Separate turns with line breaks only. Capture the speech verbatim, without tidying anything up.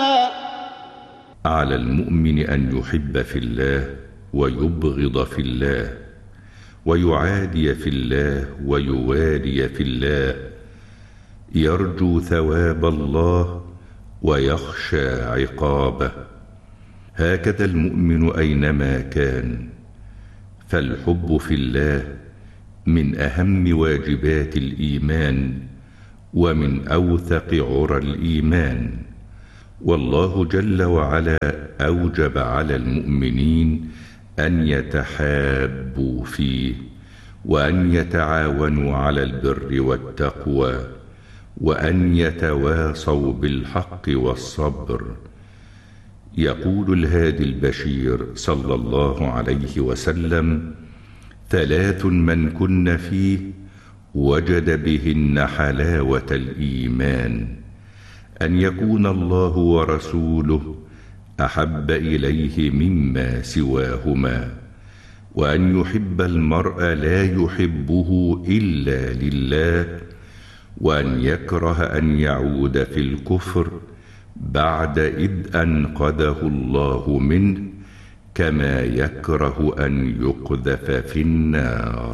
إيمانا.
على المؤمن أن يحب في الله ويبغض في الله، ويعادي في الله ويوالي في الله، يرجو ثواب الله ويخشى عقابه. هكذا المؤمن أينما كان. فالحب في الله من أهم واجبات الإيمان ومن أوثق عرى الإيمان. والله جل وعلا أوجب على المؤمنين أن يتحابوا فيه، وأن يتعاونوا على البر والتقوى، وأن يتواصوا بالحق والصبر. يقول الهادي البشير صلى الله عليه وسلم: ثلاث من كن فيه وجد بهن حلاوة الإيمان: أن يكون الله ورسوله أحب إليه مما سواهما، وأن يحب المرء لا يحبه إلا لله، وأن يكره أن يعود في الكفر بعد إذ أنقذه الله منه، كما يكره أن يقذف في النار.